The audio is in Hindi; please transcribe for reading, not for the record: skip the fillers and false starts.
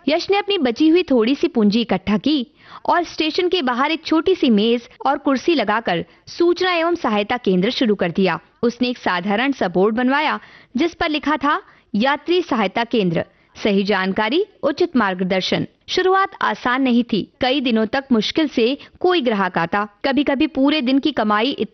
यश ने अपनी बची हुई थोड़ी सी पूंजी इकट्ठा की और स्टेशन के बाहर एक छोटी सी मेज और कुर्सी लगाकर सूचना एवं सहायता केंद्र शुरू कर दिया। उसने एक साधारण सा बोर्ड बनवाया जिस पर लिखा था यात्री सहायता केंद्र, सही जानकारी, उचित मार्गदर्शन। शुरुआत आसान नहीं थी। कई दिनों तक मुश्किल से कोई ग्राहक आता। कभी-कभी पूरे दिन की कमाई